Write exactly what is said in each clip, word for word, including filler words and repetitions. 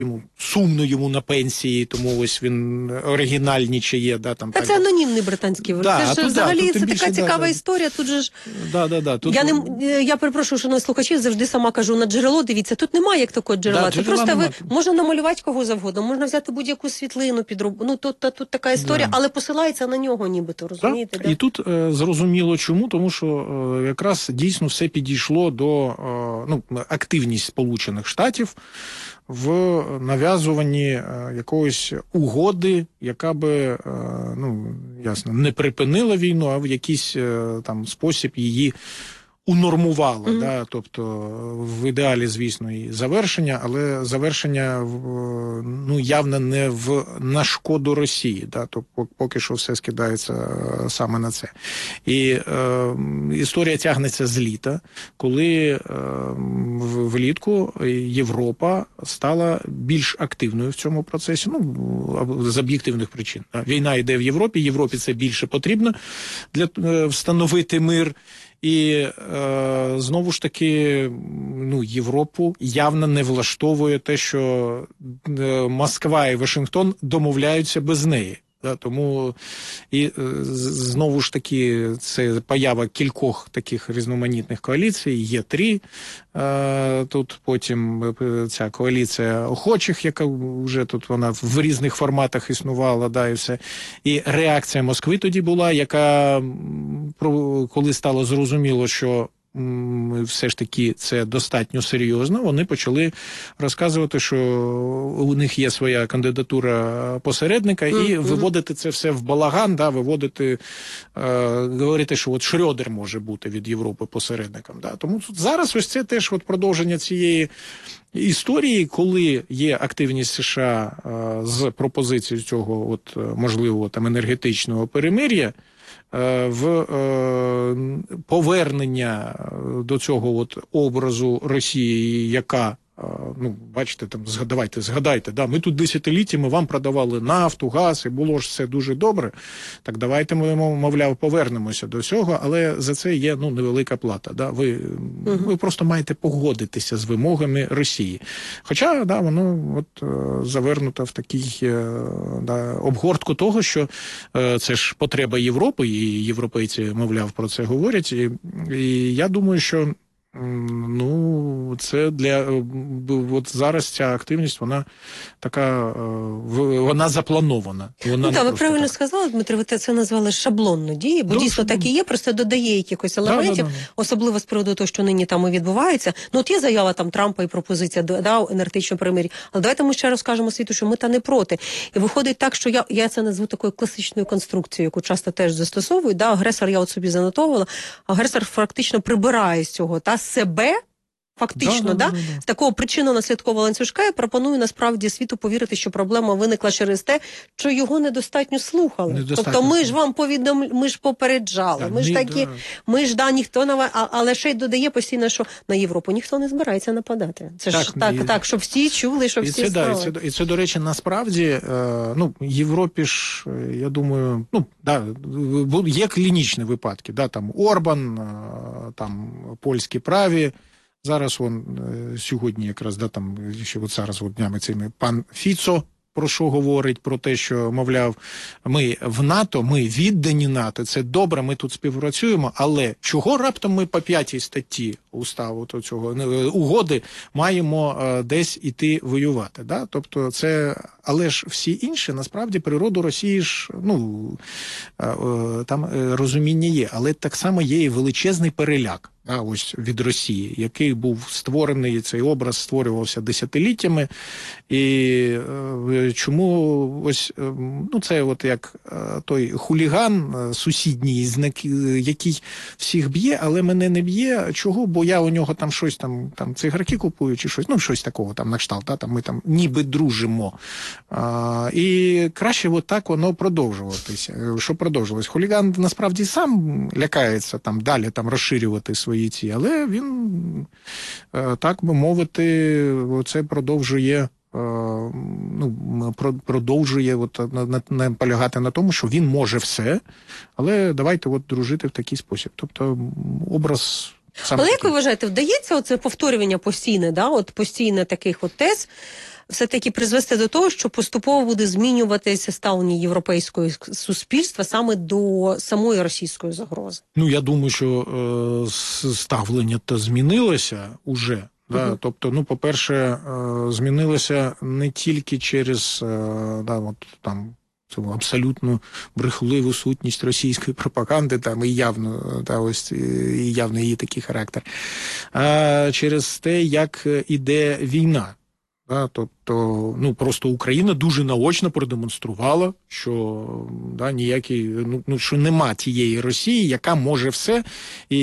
йому сумно йому на пенсії, тому ось він оригінальнічає. Да, там, Та так. Це анонімний британський ворог. Да, це ж тут, взагалі да, це більше, така цікава да, історія. Тут же ж да, да, да, тут... я не я перепрошую, шановні слухачі, завжди сама кажу на джерело. Дивіться, тут немає як такого джерела. Да, це джерела просто нема. ви можна намалювати кого завгодно, можна взяти будь-яку світлину під роб... Ну тут та, тут така історія, да. Але посилається на нього, нібито, розумієте? Да. Да? І тут е, зрозуміло чому, тому що е, якраз дійсно все підійшло до е, ну активність Сполучених Штатів в нав'язуванні е, якоїсь угоди, яка би, е, ну, ясно, не припинила війну, а в якийсь е, там спосіб її унормувала. Mm-hmm. Да? Тобто в ідеалі, звісно, і завершення, але завершення ну, явно не в, на шкоду Росії. Да? Тобто поки що все скидається саме на це. І е, історія тягнеться з літа, коли е, влітку Європа стала більш активною в цьому процесі, ну, з об'єктивних причин. Да? Війна йде в Європі, Європі це більше потрібно для е, встановити мир. І е, знову ж таки, ну, Європу явно не влаштовує те, що е, Москва і Вашингтон домовляються без неї. Да, тому і е, знову ж таки це поява кількох таких різноманітних коаліцій, є три, е, тут потім ця коаліція охочих, яка вже тут вона в різних форматах існувала, да, і все. І реакція Москви тоді була, яка, коли стало зрозуміло, що все ж таки це достатньо серйозно, вони почали розказувати, що у них є своя кандидатура посередника, і mm-hmm. виводити це все в балаган, да, виводити, е, говорити, що от Шрёдер може бути від Європи посередником. Да. Тому зараз ось це теж от продовження цієї історії, коли є активність США е, з пропозицією цього от, можливого там енергетичного перемир'я, в е, повернення до цього от образу Росії, яка, е, ну, бачите, там, згадайте, згадайте, да, ми тут десятиліттями вам продавали нафту, газ, і було ж все дуже добре, так давайте ми, мовляв, повернемося до цього, але за це є, ну, невелика плата, да, ви, угу. ви просто маєте погодитися з вимогами Росії. Хоча, да, воно от е, завернуто в такий е, да, обгортку того, що е, це ж потреба Європи, і європейці, мовляв, про це говорять, і, і я думаю, що ну, це для от зараз ця активність, вона така, вона запланована. Вона ну, так, ви правильно так. сказали, Дмитро, ви це назвали шаблонно дії, бо Добре, дійсно так і є, просто додає якихось елементів, да, да, да. особливо з приводу того, що нині там і відбувається. Ну, от є заява там Трампа і пропозиція да, енергетичного перемир'я, але давайте ми ще раз скажемо світу, що ми та не проти. І виходить так, що я, я це назву такою класичною конструкцією, яку часто теж застосовують, да, агресор, я от собі занотовувала, агресор фактично прибирає з цього, та себе, фактично, да, да, да, да. з такого причинно-наслідкового ланцюжка, і пропоную насправді світу повірити, що проблема виникла через те, що його недостатньо слухали. Недостатньо. Тобто ми ж вам повідомили, ми ж попереджали, да, ми ж такі, да. ми ж, да, ніхто на а, але ще й додає постійно, що на Європу ніхто не збирається нападати. Це так, ж так, і... так, щоб всі чули, щоб і всі це, знали. Да, і, це, і це, до речі, насправді, е, ну, Європі ж, я думаю, ну, да, є клінічні випадки, да, там Орбан, е, там польські праві. Зараз он сьогодні якраз, да, там, ще от зараз от днями цими пан Фіцо про що говорить, про те, що, мовляв, ми в НАТО, ми віддані НАТО, це добре, ми тут співпрацюємо, але чого раптом ми по п'ятій статті уставу то цього угоди маємо е, десь іти воювати, да? Тобто це, але ж всі інші, насправді, природу Росії ж, ну, е, е, там е, розуміння є, але так само є і величезний переляк. А ось від Росії, який був створений, цей образ створювався десятиліттями, і е, чому ось, е, ну це от як е, той хуліган е, сусідній, який всіх б'є, але мене не б'є, чого, бо я у нього там щось, там, там цигарки купую чи щось, ну щось такого там на кшталт, та, там, ми там ніби дружимо. А, і краще от так воно продовжуватися, що продовжилось. Хуліган насправді сам лякається там далі там розширювати свої свої ці, але він, так би мовити, це продовжує, ну, продовжує от, наполягати на тому, що він може все, але давайте от дружити в такий спосіб. Тобто образ Саме Але такі. Як ви вважаєте, вдається оце повторювання постійне, да? От постійне таких от тез, все-таки призвести до того, що поступово буде змінюватися ставлення європейського суспільства саме до самої російської загрози? Ну, я думаю, що е, ставлення то змінилося уже. Uh-huh. Да? Тобто, ну, по-перше, е, змінилося не тільки через е, да, от, там, цю абсолютно брехливу сутність російської пропаганди, там і явно, та ось і явно її такий характер, а через те, як іде війна. Да, тобто, ну, просто Україна дуже наочно продемонструвала, що да, ніякі, ну, ну, що нема тієї Росії, яка може все, і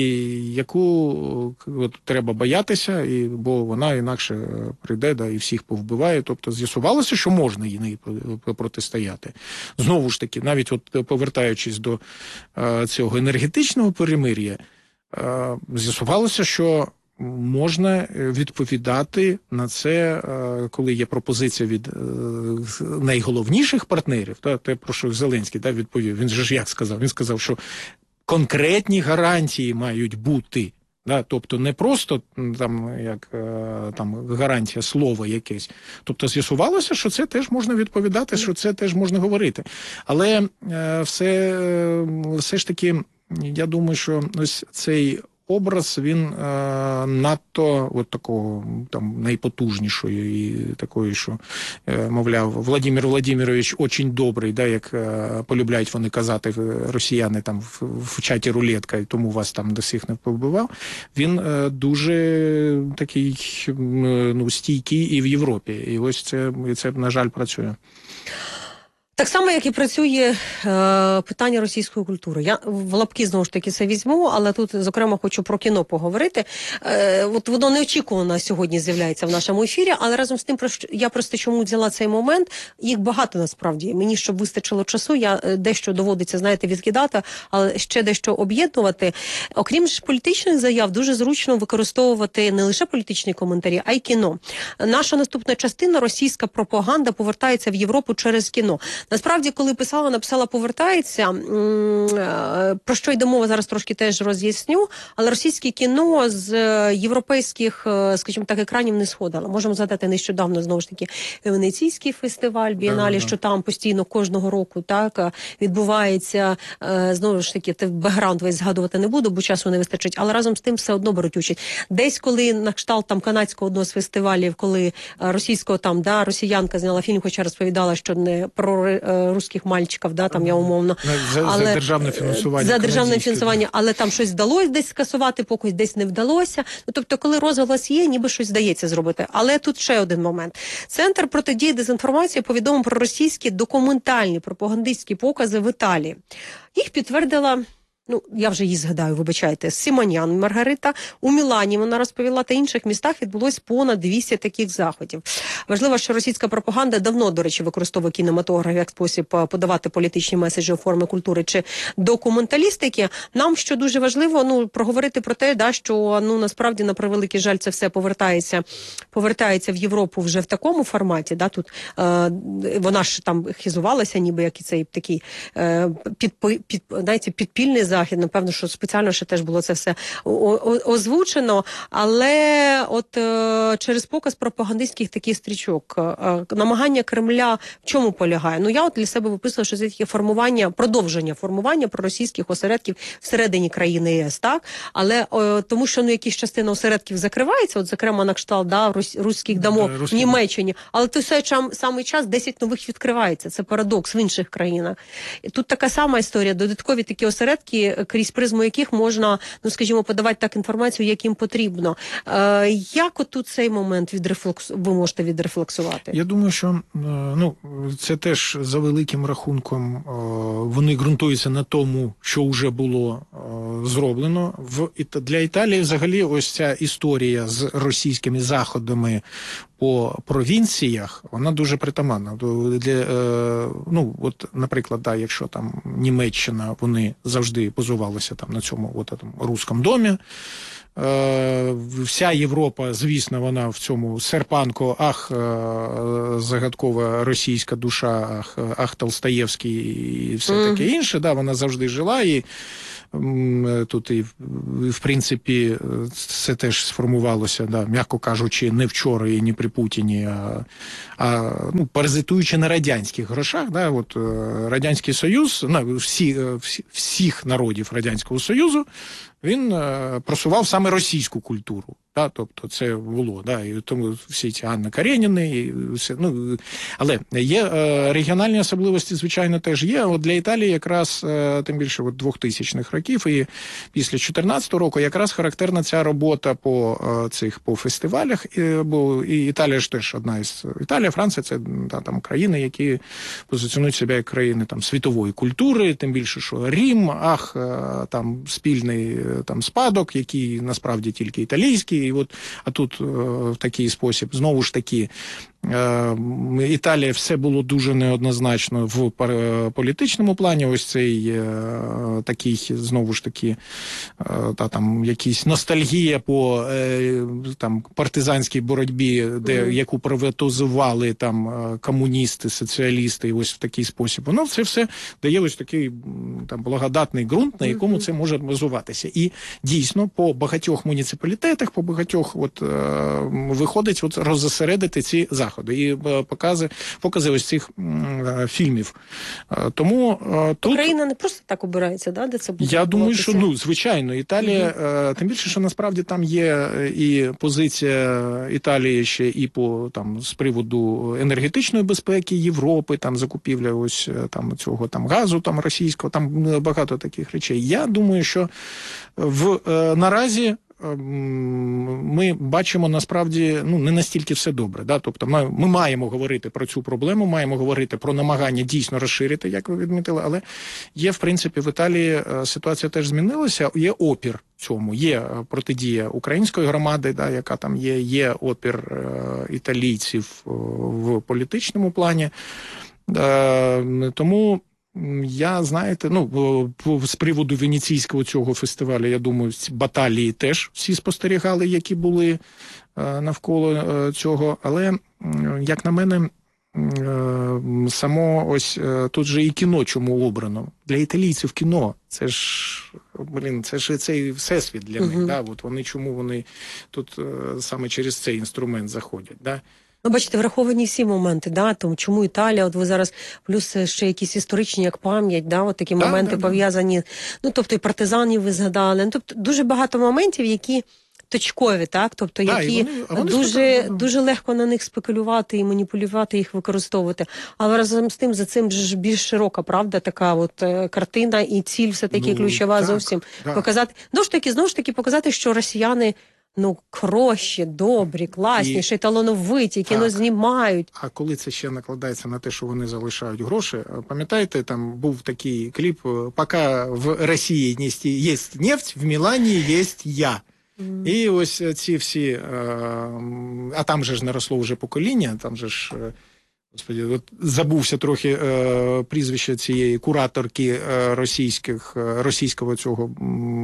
яку от, треба боятися, і, бо вона інакше прийде, да, і всіх повбиває. Тобто з'ясувалося, що можна їй протистояти. Знову ж таки, навіть от повертаючись до а, цього енергетичного перемир'я, а, з'ясувалося, що можна відповідати на це, коли є пропозиція від найголовніших партнерів, та те, про що Зеленський да, відповів. Він же ж як сказав? Він сказав, що конкретні гарантії мають бути. Да, тобто не просто там, як, там, гарантія слова якесь. Тобто з'ясувалося, що це теж можна відповідати, що це теж можна говорити. Але все, все ж таки, я думаю, що ось цей образ, він е, надто от такого там найпотужнішої і такої, що, е, мовляв, Владимир Владимирович очень добрий, да, як е, полюбляють вони казати росіяни там в, в чаті рулетка, і тому вас там до всіх не повбивав. Він е, дуже такий е, ну, стійкий і в Європі. І ось це, і це, на жаль, працює. Так само, як і працює е, питання російської культури. Я в лапки, знову ж таки, це візьму, але тут, зокрема, хочу про кіно поговорити. Е, от воно неочікувано сьогодні з'являється в нашому ефірі, але разом з тим, я просто чому взяла цей момент, їх багато насправді. Мені, щоб вистачило часу, я дещо доводиться, знаєте, відкидати, але ще дещо об'єднувати. Окрім ж політичних заяв, дуже зручно використовувати не лише політичні коментарі, а й кіно. Наша наступна частина, російська пропаганда, повертається в Європу через кіно. Насправді, коли писала, написала «повертається», про що йде мова, зараз трошки теж роз'ясню, але російське кіно з європейських, скажімо так, екранів не сходило. Можемо згадати нещодавно, знову ж таки, Венеційський фестиваль, Бієнале, да, да. що там постійно кожного року так відбувається, знову ж таки, бекграунд весь згадувати не буду, бо часу не вистачить, але разом з тим все одно беруть участь. Десь, коли на кшталт там канадського одного з фестивалів, коли російського там, да, росіянка зняла фільм, хоча розповідала, що не про русських мальчиків, да, там я умовно. За, але, за державне фінансування. За державне фінансування, але там щось вдалося десь скасувати, поки десь не вдалося. Ну, тобто, коли розголос є, ніби щось вдається зробити. Але тут ще один момент. Центр протидії дезінформації повідомив про російські документальні пропагандистські покази в Італії. Їх підтвердила, ну, я вже її згадаю, вибачайте, Симонян Маргарита. У Мілані, вона розповіла, та інших містах відбулось понад двісті таких заходів. Важливо, що російська пропаганда давно, до речі, використовує кінематограф як спосіб подавати політичні меседжі у формі культури чи документалістики. Нам, що дуже важливо, ну, проговорити про те, да, що, ну, насправді, на превеликий жаль, це все повертається, повертається в Європу вже в такому форматі, да, тут е, вона ж там хизувалася, ніби як і цей такий е, під, під, знаєте, підпільний захід. Напевно, що спеціально ще теж було це все озвучено, але от е, через показ пропагандистських таких стрічок, е, намагання Кремля в чому полягає? Ну, я от для себе виписала, що це таке формування, продовження формування проросійських осередків всередині країни ЄС, так? Але е, тому, що, ну, якісь частина осередків закривається, от, зокрема, на кшталт, да, руських домов в Німеччині, але той самий час десять нових відкривається. Це парадокс в інших країнах. І тут така сама історія, додаткові такі осередки, крізь призму яких можна, ну, скажімо, подавати так інформацію, як їм потрібно. Е, як отут цей момент відрефлекс... ви можете відрефлексувати? Я думаю, що ну, це теж за великим рахунком вони ґрунтуються на тому, що вже було зроблено. В Для Італії взагалі ось ця історія з російськими заходами по провінціях, вона дуже притаманна. Для, ну, от, наприклад, да, якщо там Німеччина, вони завжди базувалися там на цьому от, там, Руському домі. Вся Європа, звісно, вона в цьому серпанко, ах, загадкова російська душа, ах, ах Толстоєвський і все таке інше, да, вона завжди жила, і тут і, в принципі, це теж сформувалося, да, м'яко кажучи, не вчора і не при Путіні, а, а ну, паразитуючи на радянських грошах. Да, от, Радянський Союз, ну, всі, всі, всіх народів Радянського Союзу, він е, просував саме російську культуру. Да, тобто це було, да, і тому всі ці Анна Кареніни, і все, ну, але є е, регіональні особливості, звичайно, теж є. От для Італії якраз, е, тим більше от двохтисячних років і після чотирнадцятого року якраз характерна ця робота по е, цих по фестивалях, і, бо і Італія ж теж одна із Італія, Франція, це да, там країни, які позиціонують себе як країни там світової культури, тим більше, що Рім, ах, е, там спільний там спадок, який насправді тільки італійський. І от, а тут е, в такий спосіб, знову ж таки, е, Італія все було дуже неоднозначно в політичному плані. Ось цей е, такий, знову ж таки, е, та, там, якісь ностальгія по е, там, партизанській боротьбі, де, mm. яку приватизували там комуністи, соціалісти, і ось в такий спосіб. Воно це все дає ось такий там, благодатний ґрунт, на якому mm-hmm. це може базуватися. І дійсно по багатьох муніципалітетах, по багатьох от, е, виходить от, роззасередити ці заходи і е, покази, покази ось цих е, фільмів. Е, тому е, тут... Україна не просто так обирається, да, де це буде? Я думаю, що, ну, звичайно, Італія, mm-hmm. е, тим більше, що насправді там є і позиція Італії ще і по, там, з приводу енергетичної безпеки Європи, там, закупівля ось там цього там газу там російського, там багато таких речей. Я думаю, що в е, наразі ми бачимо насправді ну не настільки все добре. Да? Тобто ми, ми маємо говорити про цю проблему, маємо говорити про намагання дійсно розширити, як ви відмітили, але є, в принципі, в Італії ситуація теж змінилася, є опір цьому, є протидія української громади, да, яка там є, є опір е, італійців в політичному плані. Е, тому я, знаєте, ну, з приводу венеційського цього фестивалю, я думаю, баталії теж всі спостерігали, які були навколо цього, але, як на мене, само ось тут же і кіно чому обрано. Для італійців кіно, це ж, блін, це ж цей всесвіт для них, uh-huh. да? От вони чому вони тут саме через цей інструмент заходять, да? Ну, бачите, враховані всі моменти, да, тому чому Італія, от ви зараз, плюс ще якісь історичні, як пам'ять, да, от такі да, моменти да, пов'язані, да. ну, тобто і партизанів ви згадали, ну, тобто дуже багато моментів, які точкові, так, тобто да, які вони, вони дуже, спитали, дуже легко на них спекулювати і маніпулювати, їх використовувати. Але разом з тим, за цим ж більш широка, правда, така от картина і ціль все-таки ну, ключова так, зовсім. Так. Показати, знову ж таки, знову ж таки, показати, що росіяни ну, кращі, добрі, класні, ще й талановиті, кіно так. знімають. А коли це ще накладається на те, що вони залишають гроші, пам'ятаєте, там був такий кліп «Поки в Росії є нефть, в Мілані є я». Mm. І ось ці всі, а там же ж наросло вже покоління, там же ж, господи, от забувся трохи е, прізвище цієї кураторки е, російських, російського цього е,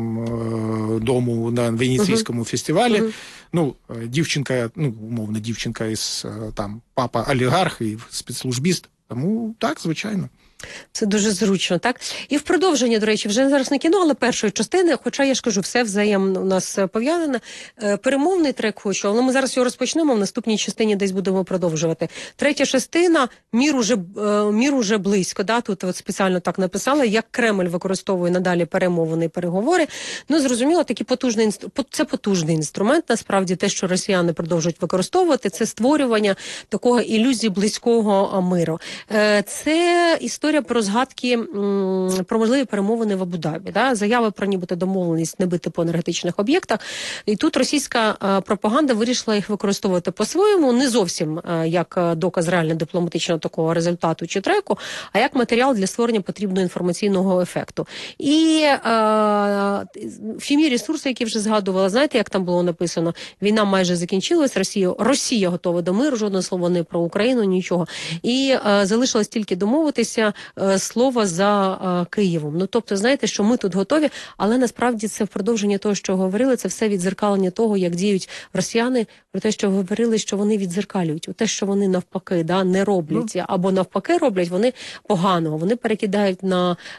дому на Венеційському uh-huh. фестивалі. Uh-huh. Ну, дівчинка, ну, умовно, дівчинка із там папа олігарх і спецслужбіст. Тому так, звичайно. Це дуже зручно, так? І в продовження, до речі, вже зараз не кіно, але першої частини, хоча, я ж кажу, все взаємно у нас пов'язане. Перемовний трек хочу, але ми зараз його розпочнемо, в наступній частині десь будемо продовжувати. Третя частина, мір уже, мір уже близько, да? Тут от спеціально так написали, як Кремль використовує надалі перемовини і переговори. Ну, зрозуміло, такий потужний, це потужний інструмент, насправді, те, що росіяни продовжують використовувати, це створювання такого ілюзії близького миру. Це історія про згадки м, про можливі перемовини в Абу-Дабі. Да? Заяви про нібито домовленість не бити по енергетичних об'єктах. І тут російська а, пропаганда вирішила їх використовувати по-своєму, не зовсім а, як доказ реально дипломатичного такого результату чи треку, а як матеріал для створення потрібного інформаційного ефекту. І а, фімі ресурси, які вже згадувала, знаєте, як там було написано? Війна майже закінчилась, Росія, Росія готова до миру, жодного слова не про Україну, нічого. І а, залишилось тільки домовитися слова за Києвом. Ну, тобто, знаєте, що ми тут готові, але насправді це в продовження того, що говорили, це все віддзеркалення того, як діють росіяни, про те, що говорили, що вони віддзеркалюють. Те, що вони навпаки, да, не роблять, ну. або навпаки роблять, вони поганого. Вони перекидають на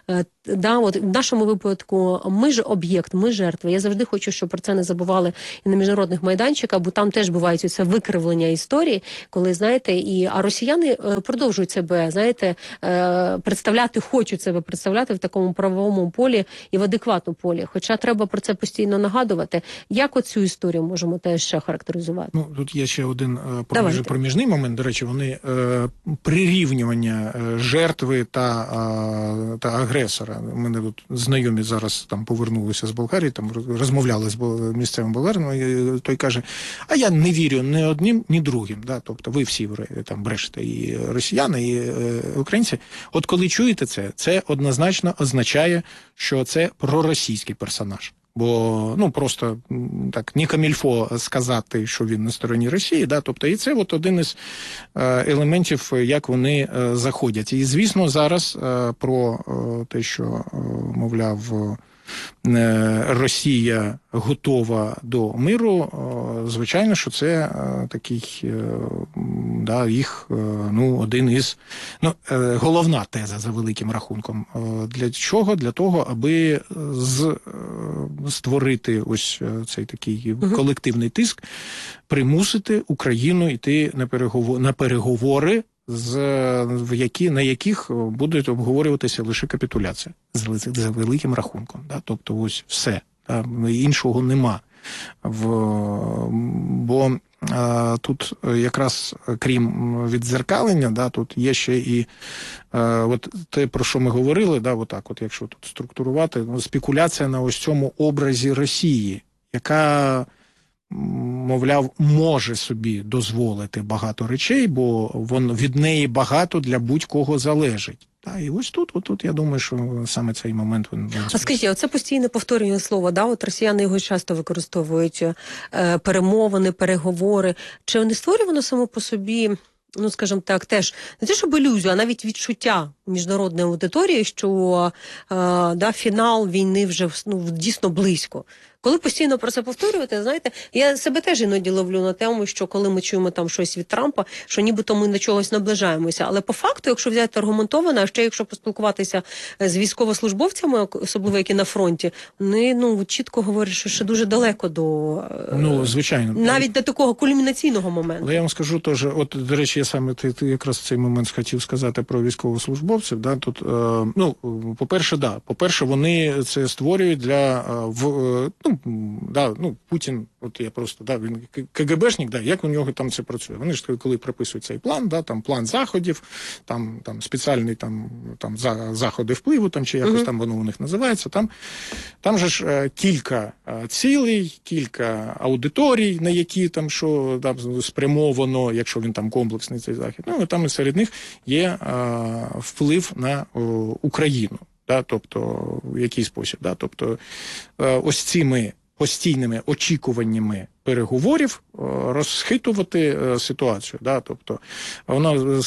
да, от в нашому випадку ми ж об'єкт, ми жертви. Я завжди хочу, щоб про це не забували і на міжнародних майданчиках, бо там теж бувають це викривлення історії, коли, знаєте, і а росіяни продовжують себе, знаєте, представляти, хочуть себе представляти в такому правовому полі і в адекватному полі. Хоча треба про це постійно нагадувати. Як оцю історію можемо теж ще характеризувати? Ну, тут є ще один проміж, проміжний момент. До речі, вони е, прирівнювання жертви та, е, та агресора. У мене тут знайомі зараз там повернулися з Болгарії, там розмовляли з місцевим болгаром, і той каже, а я не вірю ні одним, ні другим. Да? Тобто ви всі там брешете, і росіяни, і е, українці. От коли чуєте це, це однозначно означає, що це проросійський персонаж. Бо, ну, просто так, не камільфо сказати, що він на стороні Росії, да, тобто, і це от один із е, елементів, як вони е, заходять. І, звісно, зараз е, про е, те, що, е, мовляв, е, Росія готова до миру, е, звичайно, що це е, такий, е, да, їх, е, ну, один із, ну, е, головна теза за великим рахунком. Е, для чого? Для того, аби з, е, створити ось цей такий колективний тиск, примусити Україну йти на переговори, на переговори з, в які, на яких буде обговорюватися лише капітуляція за, за великим рахунком. Да? Тобто ось все. Да? Іншого нема. В, бо а, тут якраз, крім віддзеркалення, да, тут є ще і а, от те, про що ми говорили, да, отак, от, якщо тут структурувати, ну, спекуляція на ось цьому образі Росії, яка, мовляв, може собі дозволити багато речей, бо вон, від неї багато для будь-кого залежить. Та, і ось тут, от тут, я думаю, що саме цей момент... Він... А скажіть, оце постійне повторювання слова, да? От росіяни його часто використовують, е, перемовини, переговори. Чи не створює воно само по собі, ну, скажімо так, теж, не те, щоб ілюзію, а навіть відчуття міжнародної аудиторії, що е, да, фінал війни вже, ну, дійсно близько? Коли постійно про це повторювати, знаєте, я себе теж іноді ловлю на тему, що коли ми чуємо там щось від Трампа, що нібито ми до чогось наближаємося. Але по факту, якщо взяти аргументовано, а ще якщо поспілкуватися з військовослужбовцями, особливо які на фронті, вони, ну, чітко говорять, що ще дуже далеко до, ну, звичайно, навіть до такого кульмінаційного моменту. Але я вам скажу теж, от, до речі, я саме ти, ти якраз в цей момент хотів сказати про військовослужбовців. Да, тут, е, ну, по-перше, да, по-перше, вони це створюють для, в, ну, да, ну, Путін, от я просто, да, він КГБшник, да, як у нього там це працює? Вони ж коли приписують цей план, да, там план заходів, там, там спеціальний там, там за, заходи впливу, там, чи якось uh-huh. там воно у них називається, там, там же ж е, кілька е, цілей, кілька аудиторій, на які там, що там спрямовано, якщо він там комплексний цей захід, ну, і там і серед них є е, вплив на о, Україну. Да, тобто, в який спосіб, да, тобто, ось цими постійними очікуваннями переговорів розхитувати ситуацію, да, тобто, воно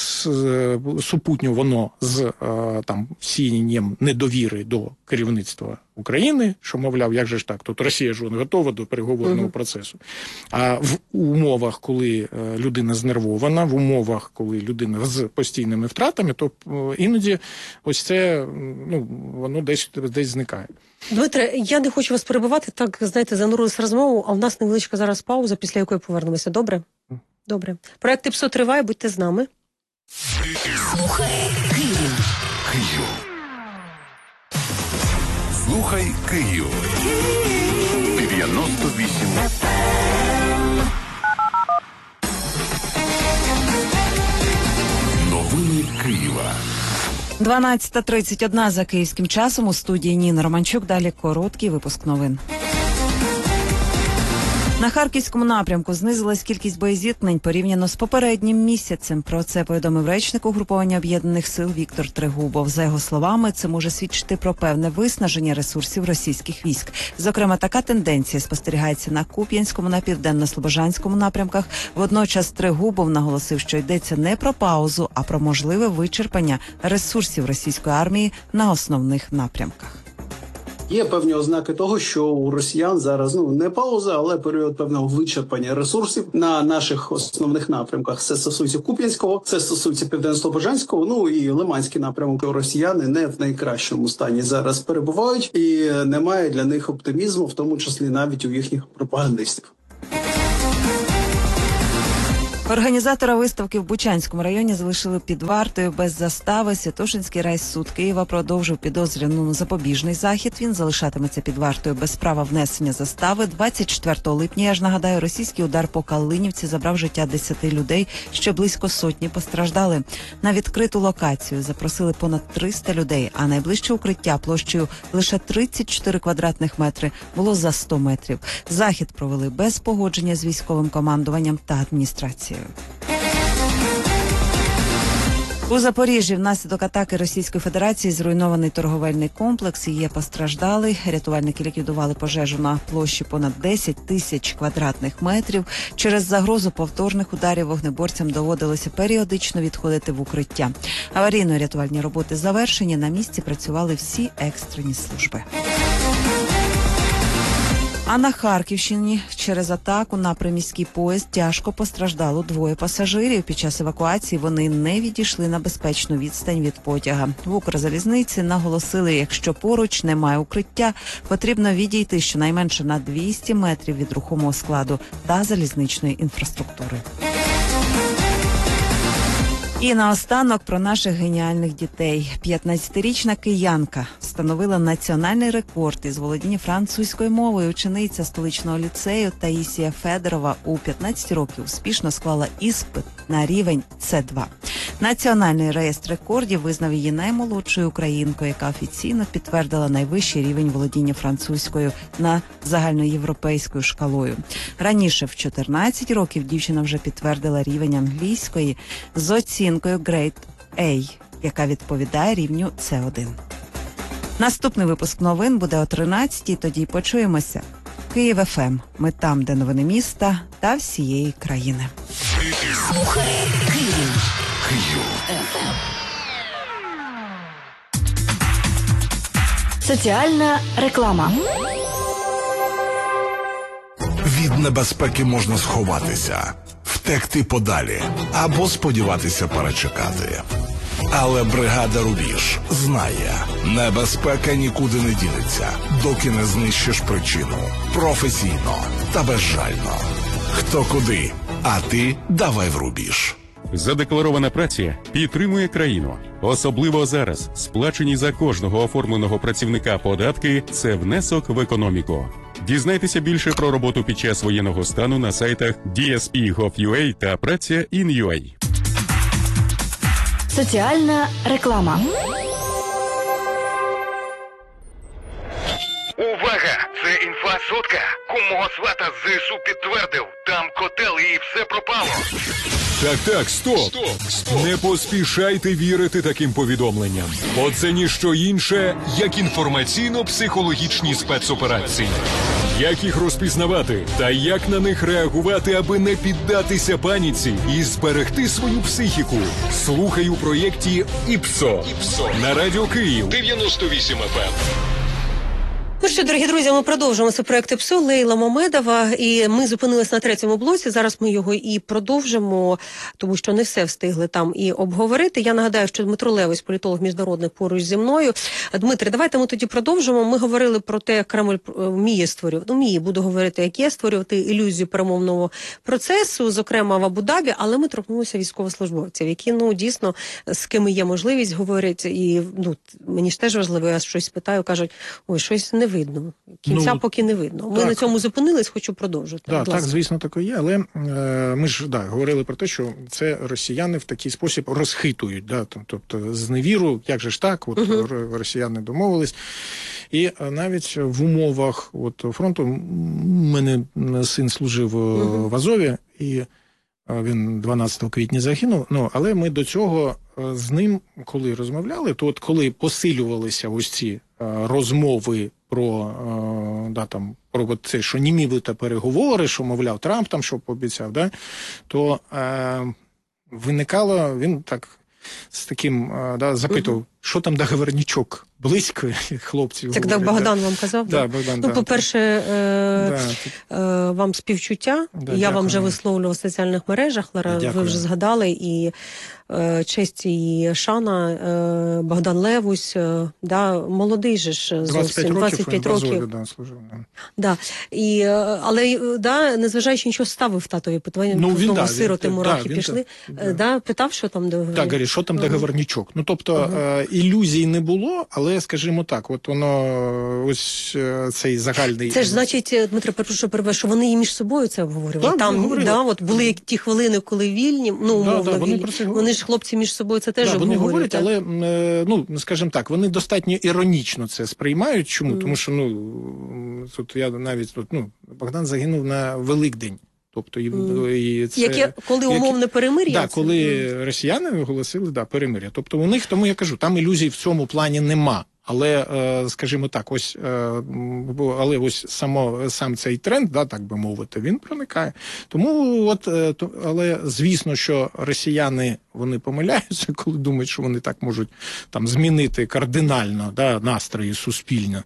супутньо воно з там сіянням недовіри до керівництва України, що, мовляв, як же ж так, тут Росія ж готова до переговорного uh-huh. процесу. А в умовах, коли людина знервована, в умовах, коли людина з постійними втратами, то іноді ось це, ну, воно десь, десь зникає. Дмитре, я не хочу вас перебивати, так, знаєте, занурилися розмову, а в нас невеличка зараз пауза, після якої повернемося. Добре? Добре. Проект ІПСО триває, будьте з нами. Слухай Київ. Київ. Слухай Київ. дев'яносто вісім. Новини Києва. дванадцята тридцять один за київським часом. У студії Ніна Романчук. Далі короткий випуск новин. На Харківському напрямку знизилась кількість боєзіткнень порівняно з попереднім місяцем. Про це повідомив речник угруповання Об'єднаних сил Віктор Трегубов. За його словами, це може свідчити про певне виснаження ресурсів російських військ. Зокрема, така тенденція спостерігається на Куп'янському, на Південно-Слобожанському напрямках. Водночас Трегубов наголосив, що йдеться не про паузу, а про можливе вичерпання ресурсів російської армії на основних напрямках. Є певні ознаки того, що у росіян зараз ну не пауза, але період певного вичерпання ресурсів на наших основних напрямках. Це стосується Куп'янського, це стосується Південно-Слобожанського, ну і Лиманський напрямок. Росіяни не в найкращому стані зараз перебувають, і немає для них оптимізму, в тому числі навіть у їхніх пропагандистів. Організатора виставки в Бучанському районі залишили під вартою без застави. Святошинський райсуд Києва продовжив підозрюваному запобіжний захід. Він залишатиметься під вартою без права внесення застави. двадцять четвертого липня, я ж нагадаю, російський удар по Калинівці забрав життя десяти людей, ще близько сотні постраждали. На відкриту локацію запросили понад триста людей, а найближче укриття площею лише тридцять чотири квадратних метри було за сто метрів. Захід провели без погодження з військовим командуванням та адміністрацією. У Запоріжжі внаслідок атаки Російської Федерації зруйнований торговельний комплекс і є постраждалий. Рятувальники ліквідували пожежу на площі понад десять тисяч квадратних метрів. Через загрозу повторних ударів вогнеборцям доводилося періодично відходити в укриття. Аварійно-рятувальні роботи завершені. На місці працювали всі екстрені служби. А на Харківщині через атаку на приміський поїзд тяжко постраждало двоє пасажирів. Під час евакуації вони не відійшли на безпечну відстань від потяга. В Укрзалізниці наголосили, якщо поруч немає укриття, потрібно відійти щонайменше на двісті метрів від рухомого складу та залізничної інфраструктури. І наостанок про наших геніальних дітей. п'ятнадцятирічна киянка встановила національний рекорд із володіння французькою мовою. Учениця столичного ліцею Таїсія Федорова у п'ятнадцять років успішно склала іспит на рівень С два. Національний реєстр рекордів визнав її наймолодшою українкою, яка офіційно підтвердила найвищий рівень володіння французькою на загальноєвропейською шкалою. Раніше, в чотирнадцять років, дівчина вже підтвердила рівень англійської з оцінкою Grade A, яка відповідає рівню С один. Наступний випуск новин буде о тринадцятій, тоді почуємося. Київ еф ем. Ми там, де новини міста та всієї країни. Слухай Київ. Київ. Соціальна реклама. Від небезпеки можна сховатися, втекти подалі або сподіватися перечекати. Але бригада «Рубіж» знає, небезпека нікуди не дінеться, доки не знищиш причину. Професійно та безжально. Хто куди, а ти давай в «Рубіж». Задекларована праця підтримує країну. Особливо зараз сплачені за кожного оформленого працівника податки – це внесок в економіку. Дізнайтеся більше про роботу під час воєнного стану на сайтах ді ес пі точка гов точка ю а та праця точка ін точка ю а. Соціальна реклама. Увага! Це інфа-сотка. Кумого свата з ЗСУ підтвердив. Там котел і все пропало. Так, так, стоп. Стоп, стоп. Не поспішайте вірити таким повідомленням. Бо це ніщо інше, як інформаційно-психологічні спецоперації. Як їх розпізнавати та як на них реагувати, аби не піддатися паніці і зберегти свою психіку? Слухай у проєкті «ІПСО» на Радіо Київ дев'яносто вісім еф ем. Ну що, дорогі друзі, ми продовжуємо цей проект ІПСО, Лейла Мамедова, і ми зупинились на третьому блоці, зараз ми його і продовжимо, тому що не все встигли там і обговорити. Я нагадаю, що Дмитро Левось, політолог міжнародний, поруч зі мною. Дмитре, давайте ми тоді продовжимо. Ми говорили про те, як Кремль вміє створювати, ну, вміє, буду говорити, як є, створювати ілюзію перемовного процесу, зокрема в Абу-Дабі, але ми торкнулися військовослужбовців, які, ну, дійсно, з ким є можливість говорити, і, ну, мені ж теж важливо, я щось питаю, кажуть, ой, щось не видно. Кінця ну, поки не видно. Ми так. на цьому зупинились, хочу продовжити. Да, так, звісно, таке є, але е, ми ж да, говорили про те, що це росіяни в такий спосіб розхитують. Да, тобто з невіру, як же ж так, от угу. росіяни домовились. І навіть в умовах от, фронту, у мене син служив угу. в Азові, і він дванадцятого квітня загинув, ну, але ми до цього з ним, коли розмовляли, то от коли посилювалися ось ці розмови про, да, там, про це, що німіли переговори, що, мовляв, Трамп там що пообіцяв, да, то е, виникало, він так з таким, да, запитував, що там договорничок? Близько, хлопців. Це коли Богдан вам казав? Да, Богдан, ну, да. по-перше, е- Да, е- вам співчуття. Да, я дякую. вам вже висловлював в соціальних мережах, Лара, Дякую. ви вже згадали, і е- честь і шана, е- Богдан Левусь, е- да, молодий же ж зовсім, двадцять п'ять років. років. Да, служив, да. Да. І, е- але, да, незважаючи нічого, ставив татові питання, Ну, він, да, сироти, він, мурахи да, пішли, він, да. Да, питав, що там договорі. Так, говорить, що там Ага. договорничок. Ну, тобто, Ага. е, ілюзій не було, але, скажімо так, от воно, ось е, цей загальний... Це ж, значить, Дмитро, перепрошую, перебив, що вони і між собою це обговорювали. Да, Там, говорили. да, от були як ті хвилини, коли вільні, ну, Да, умовно да, вони вільні. про це Вони говорять. ж, хлопці, між собою це теж Да, вони обговорюють. говорять, так? але, е, ну, скажімо так, вони достатньо іронічно це сприймають. Чому? Mm. Тому що, ну, тут я навіть, тут, ну, Богдан загинув на Великдень. Тобто, і, Mm. і це... Яке, коли умовне перемир'я? Так, да, це? коли Mm. росіяни оголосили, да, перемир'я. Тобто у них, тому я кажу, там ілюзій в цьому плані нема. Але, скажімо так, ось, але ось само, сам цей тренд, да, так би мовити, він проникає. Тому, от, але звісно, що росіяни, вони помиляються, коли думають, що вони так можуть там змінити кардинально, да, настрої суспільно.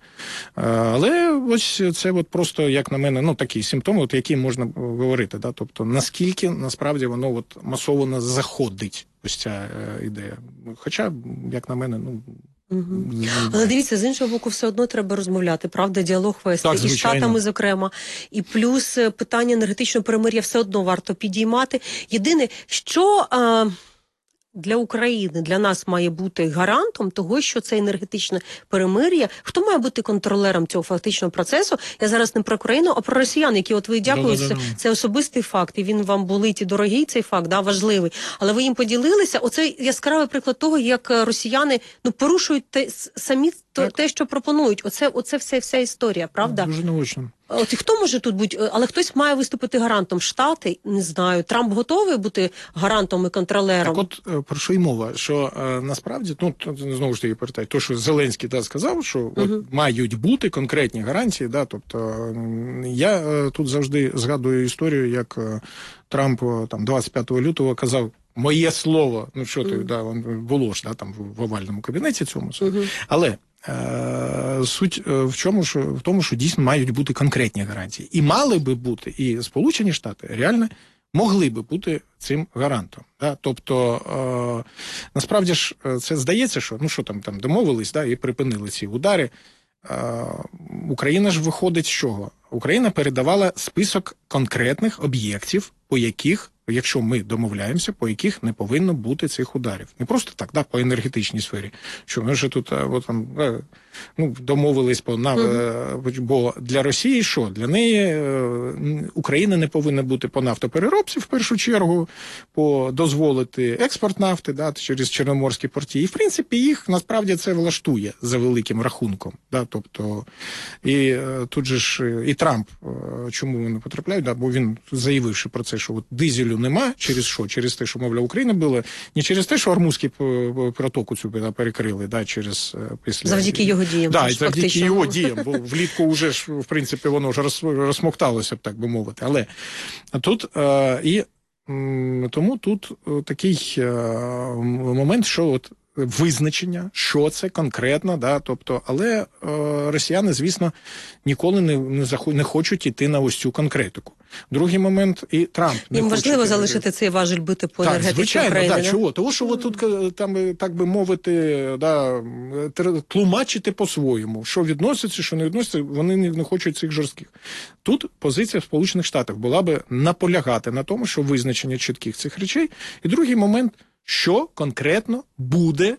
Але ось це от просто, як на мене, ну, такі симптоми, от, які можна говорити. Да, тобто, наскільки насправді воно от масово заходить, ось ця ідея. Хоча, як на мене, ну, Угу. Але дивіться, з іншого боку, все одно треба розмовляти, правда, діалог вести, так, і з Штатами, зокрема, і плюс питання енергетичного перемир'я все одно варто підіймати. Єдине, що а, для України, для нас має бути гарантом того, що це енергетичне перемир'я, хто має бути контролером цього фактичного процесу? Я зараз не про Україну, а про росіян, які, от ви дякую, це, це особистий факт, і він вам болить і дорогий цей факт, да, важливий. Але ви їм поділилися. Оце яскравий приклад того, як росіяни, ну, порушують те, самі то, те, що пропонують. Оце, оце вся, вся історія, правда? Дуже наочно. От і хто може тут бути, але хтось має виступити гарантом. Штати, не знаю, Трамп готовий бути гарантом і контролером? Так от, про що й мова, що е, насправді, ну, знову ж таки, повертаю, то, що Зеленський да, сказав, що от, uh-huh. мають бути конкретні гарантії, да, тобто, я е, тут завжди згадую історію, як е, Трамп там двадцять п'ятого лютого казав, моє слово, ну, що ти, uh-huh. да, було ж, да, там, в овальному кабінеті цьому, uh-huh. але Е, суть в чому, що в тому, що дійсно мають бути конкретні гарантії. І мали би бути, і Сполучені Штати реально могли би бути цим гарантом. Да? Тобто, е, насправді ж, це здається, що, ну, що там, там домовились, да, і припинили ці удари. Е, Україна ж виходить з чого? Україна передавала список конкретних об'єктів, по яких, якщо ми домовляємося, по яких не повинно бути цих ударів. Не просто так, да, по енергетичній сфері. Що ми вже тут от, там, ну, домовились, по, на, mm-hmm. бо для Росії що? Для неї Україна не повинна бути по нафтопереробці, в першу чергу, по дозволити експорт нафти, да, через Чорноморські порти. І, в принципі, їх, насправді, це влаштує за великим рахунком. Да, тобто, і тут же ж і Трамп, чому вони потрапляють, да, бо він, заявивши про це, що от дизелю нема, через що? Через те, що, мовляв, Україна була, не через те, що Армузький протоку цю перекрили, да, через після... Завдяки його діям. Да, і завдяки його діям, бо влітку вже ж, в принципі, воно вже розсмокталося, так би мовити. Але тут е, і м, тому тут такий е, момент, що от визначення, що це конкретно, да, тобто, але е, росіяни, звісно, ніколи не, не, заху, не хочуть йти на ось цю конкретику. Другий момент, і Трамп не Їм хоче... важливо залишити цей важіль бити по так, енергетиці звичайно, України. Так, чого? Тому що mm. тут, там, так би мовити, да, тлумачити по-своєму, що відноситься, що не відноситься, вони не, не хочуть цих жорстких. Тут позиція Сполучених Штатів була би наполягати на тому, що визначення чітких цих речей. І другий момент, що конкретно буде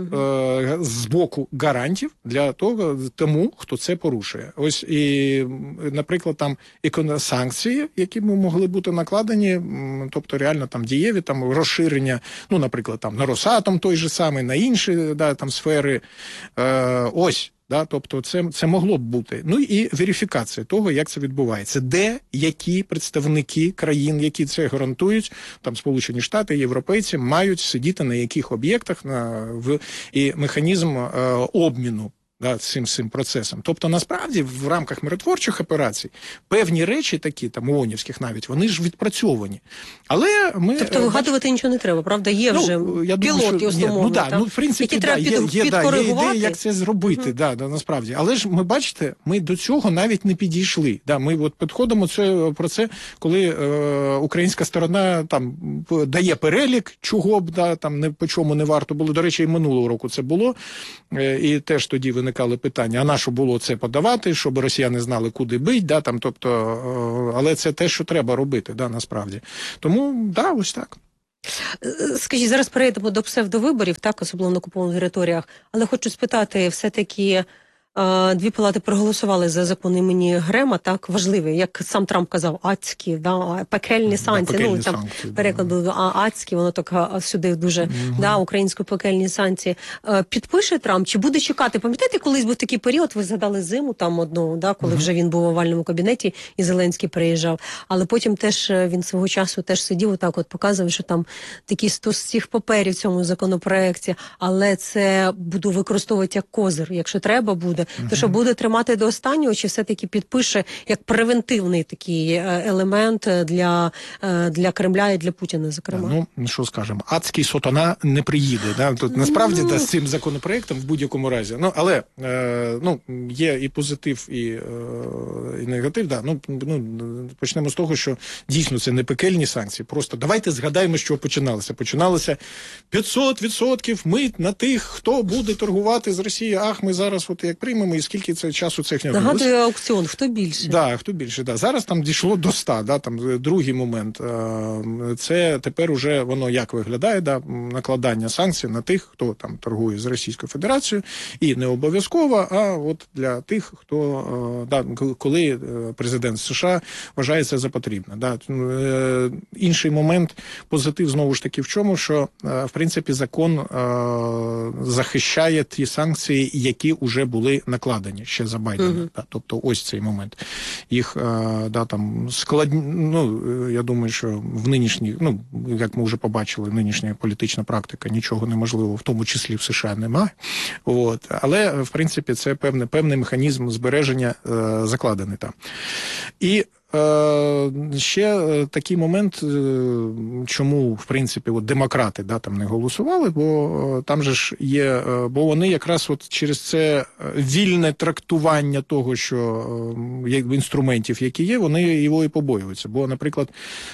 е, з боку гарантів для того, тому, хто це порушує. Ось і, наприклад, там санкції, які б могли бути накладені, тобто реально там дієві, там розширення, ну, наприклад, там на Росатом той же самий, на інші, да, там сфери. Е, ось. Да, тобто це, це могло б бути. Ну і верифікація того, як це відбувається. Де, які представники країн, які це гарантують, там Сполучені Штати, європейці, мають сидіти на яких об'єктах, на, в, і механізм е, обміну Да, цим, цим процесом. Тобто, насправді, в рамках миротворчих операцій певні речі такі, там, ООНівських навіть, вони ж відпрацьовані. Але ми... Тобто вигадувати нічого не треба, правда? Є ну, вже я пілоти, думаю, що, основно, ну, да, там, ну, в принципі, які да, треба є, під, є, да, є ідеї, як це зробити, угу. да, да, насправді. Але ж ми, бачите, ми до цього навіть не підійшли. Да, ми от підходимо це, про це, коли е, українська сторона там дає перелік, чого б, да, там, не, по чому не варто було. До речі, і минулого року це було. Е, і теж тоді виникали питання, а на що було це подавати, щоб росіяни знали, куди бить, да, там, тобто, е, але це те, що треба робити, да, насправді. Тому, да, ось так. Скажіть, зараз перейдемо до псевдовиборів, так, особливо на окупованих територіях, але хочу спитати, все-таки дві палати проголосували за закон імені Грема, так, важливий, як сам Трамп казав, адські, да, пекельні санкції, да, ну, там санкції, переклад був, а адські, воно так сюди дуже, угу. да, українською пекельні санкції. Підпише Трамп, чи буде чекати? Пам'ятаєте, колись був такий період, ви згадали зиму там одну, да, коли угу. вже він був в овальному кабінеті і Зеленський приїжджав, але потім теж він свого часу теж сидів отак от показував, що там такі стос цих паперів в цьому законопроекті, але це буду використовувати як козир, якщо треба буде. То що буде тримати до останнього, чи все-таки підпише як превентивний такий елемент для, для Кремля і для Путіна, зокрема? Ну, що скажемо, адський сатана не приїде. Да? Тут насправді ну... да, з цим законопроектом в будь-якому разі. Ну, але е, ну, є і позитив, і, е, і негатив. Да. Ну, ну, почнемо з того, що дійсно це не пекельні санкції. Просто давайте згадаємо, що починалося. Починалося п'ятсот відсотків мит на тих, хто буде торгувати з Росією. Ах, ми зараз от як приймемо, і скільки це часу це не відбулося. Нагадую, аукціон, хто більше? Да, хто більше, да. Зараз там дійшло до ста, да, там другий момент. Це тепер уже воно як виглядає, да, накладання санкцій на тих, хто там торгує з Російською Федерацією, і не обов'язково, а от для тих, хто, да, коли президент США вважає це за потрібне. Да. Інший момент, позитив знову ж таки в чому, що в принципі закон захищає ті санкції, які вже були накладені ще за Байдена. Uh-huh. Да, тобто ось цей момент. Їх да, там складні, ну, я думаю, що в нинішній, ну, як ми вже побачили, нинішня політична практика, нічого неможливого, в тому числі в США, немає. От. Але, в принципі, це певний, певний механізм збереження е, закладений там. І Е, ще такий момент, чому, в принципі, от демократи, да, там не голосували, бо там же ж є, бо вони якраз от через це вільне трактування того, що є інструментів, які є, вони його і побоюються. Бо, наприклад,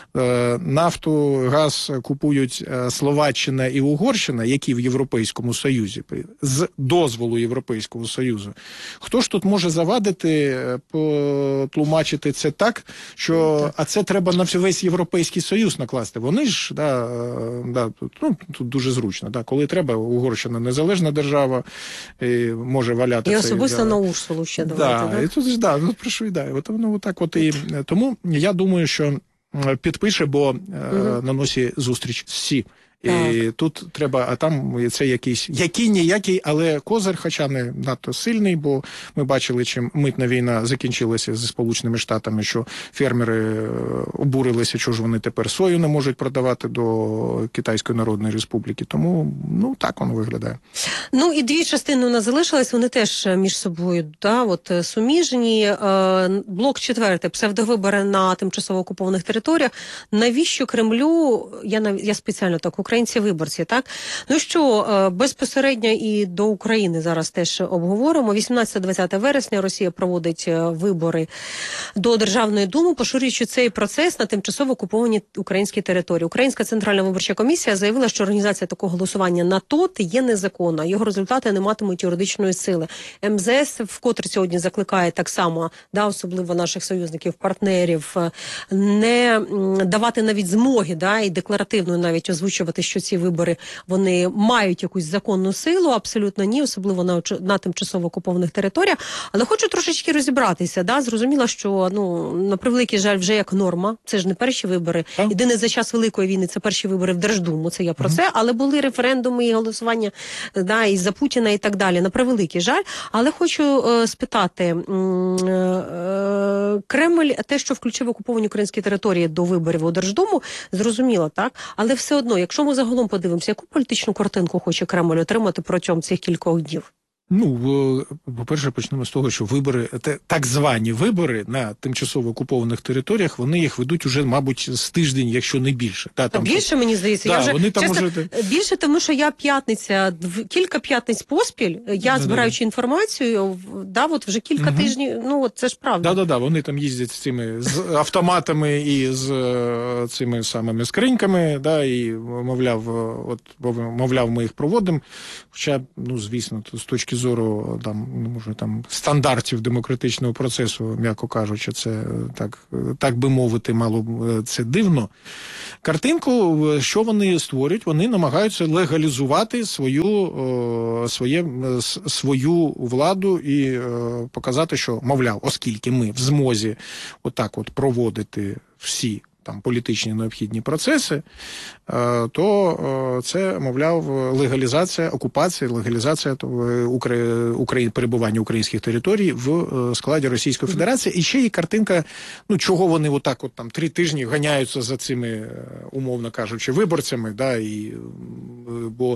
нафту, газ купують Словаччина і Угорщина, які в Європейському Союзі, з дозволу Європейського Союзу. Хто ж тут може завадити, потлумачити це так, що, а це треба на весь Європейський Союз накласти. Вони ж, да, да, тут, ну, тут дуже зручно, да, коли треба, Угорщина незалежна держава, і може валяти. І цей, особисто да, на Урсулу ще давайте, да, да? І тут ж, да, ну, прошу, да, от, ну, так от і, тому я думаю, що підпише, бо угу. на носі зустріч всі. І так. Тут треба, а там це якийсь, який ніякий, але козир, хоча не надто сильний, бо ми бачили, чим митна війна закінчилася зі Сполученими Штатами, що фермери обурилися, що ж вони тепер сою не можуть продавати до Китайської Народної Республіки. Тому, ну, так воно виглядає. Ну, і дві частини у нас залишились, вони теж між собою, да, от суміжні. Блок четвертий, псевдовибори на тимчасово окупованих територіях. Навіщо Кремлю, я, я спеціально так, українці-виборці, так? Ну що, безпосередньо і до України зараз теж обговоримо. вісімнадцяте-двадцяте вересня Росія проводить вибори до Державної Думи, поширюючи цей процес на тимчасово окуповані українські території. Українська Центральна виборча комісія заявила, що організація такого голосування на ТОТ є незаконна. Його результати не матимуть юридичної сили. ем зе ес вкотре сьогодні закликає так само, да, особливо наших союзників, партнерів, не давати навіть змоги, да, і декларативно навіть озвучувати, що ці вибори, вони мають якусь законну силу, абсолютно ні, особливо на, на тимчасово окупованих територіях. Але хочу трошечки розібратися, да, зрозуміло, що, ну, на превеликий жаль, вже як норма, це ж не перші вибори. А? Єдине, за час Великої війни це перші вибори в Держдуму, це я про mm-hmm. це, але були референдуми і голосування, да, і за Путіна і так далі, на превеликий жаль. Але хочу е, спитати, е, е, Кремль, те, що включив окуповані українські території до виборів у Держдуму, зрозуміло, так? Але все одно, якщо ми загалом подивимося, яку політичну картинку хоче Кремль отримати протягом цих кількох днів? Ну, по-перше, почнемо з того, що вибори, так звані вибори на тимчасово окупованих територіях, вони їх ведуть уже, мабуть, з тиждень, якщо не більше. Та, там, більше, що... мені здається. Да, я вже, вони там чесно, уже... Більше, тому що я п'ятниця, кілька п'ятниць поспіль, я, да, збираючи да. інформацію, да, от вже кілька угу. тижнів, ну, от це ж правда. Так-так-так, вони там їздять з цими з автоматами і з цими самими скриньками, да, і, мовляв, от, мовляв, ми їх проводимо, хоча, ну, звісно, з точки зору там, може, там, стандартів демократичного процесу, м'яко кажучи, це так, так би мовити, мало це дивно. Картинку, що вони створюють? Вони намагаються легалізувати свою, своє, свою владу і показати, що, мовляв, оскільки ми в змозі отак от проводити всі там політичні необхідні процеси, то це, мовляв, легалізація окупації, легалізація Украї... перебування українських територій в складі Російської Федерації. І ще є картинка, ну, чого вони отак от там три тижні ганяються за цими, умовно кажучи, виборцями, да, і, бо